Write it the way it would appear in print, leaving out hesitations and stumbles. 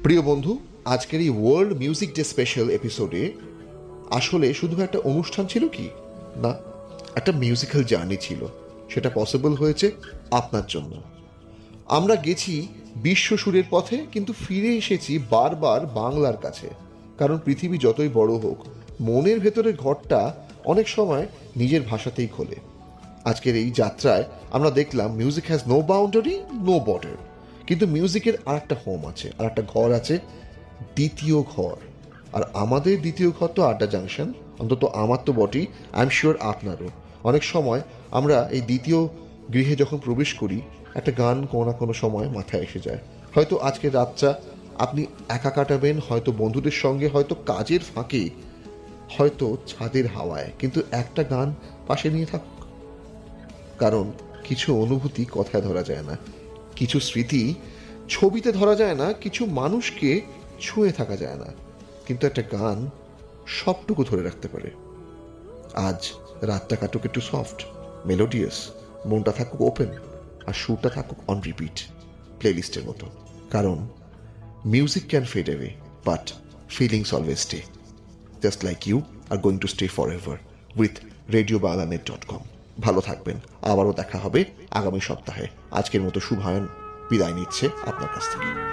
প্রিয় বন্ধু, আজকের এই ওয়ার্ল্ড মিউজিক ডে স্পেশাল এপিসোডে আসলে শুধু একটা অনুষ্ঠান ছিল কি না, একটা মিউজিক্যাল জার্নি ছিল। সেটা পসিবল হয়েছে আপনার জন্য। আমরা গেছি বিশ্ব সুরের পথে, কিন্তু ফিরে এসেছি বারবার বাংলার কাছে। কারণ পৃথিবী যতই বড় হোক, মনের ভেতরের ঘরটা অনেক সময় নিজের ভাষাতেই খোলে। আজকের এই যাত্রায় আমরা দেখলাম music has no boundary, no border. কিন্তু মিউজিকের আর একটা হোম আছে, আর একটা ঘর আছে, দ্বিতীয় ঘর। আর আমাদের দ্বিতীয় ঘর তো আড্ডা জাংশন, অন্তত আমার তো বটেই, আই এম শিওর আপনারও। অনেক সময় আমরা এই দ্বিতীয় গৃহে যখন প্রবেশ করি, একটা গান কোনো না কোনো সময় মাথায় এসে যায়। হয়তো আজকের রাতটা আপনি একা কাটাবেন, হয়তো বন্ধুদের সঙ্গে, হয়তো কাজের ফাঁকে, হয়তো ছাদের হাওয়ায়, কিন্তু একটা গান পাশে নিয়ে থাকুক। কারণ কিছু অনুভূতি কথায় ধরা যায় না, কিছু স্মৃতি ছবিতে ধরা যায় না, কিছু মানুষকে ছুঁয়ে থাকা যায় না, কিন্তু একটা গান সবটুকু ধরে রাখতে পারে। আজ রাতটা কাটুক একটু সফট, মেলোডিয়াস, মনটা থাকুক ওপেন, আর সুরটা থাকুক অন রিপিট, প্লেলিস্টের মতো। কারণ music can fade away, but feelings always stay. Just like you are going to stay for ever with radiobaংলাnet.com। ভালো থাকবেন, আবারও দেখা হবে আগামী সপ্তাহে। আজকের মতো শুভায়ন বিদায় নিচ্ছে আপনার কাছ থেকে।